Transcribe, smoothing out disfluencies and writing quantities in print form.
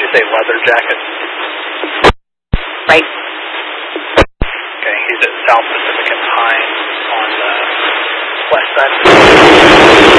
you say leather jacket? Right. Okay, he's at South Pacific and Pine on the west side.